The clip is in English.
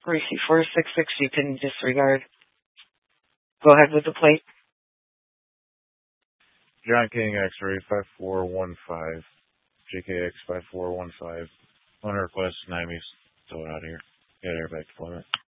Receipt 466, you can disregard. Go ahead with the plate. John King X-ray 5415. JKX 5415. On request, 90 still out here. Got airbag deployment.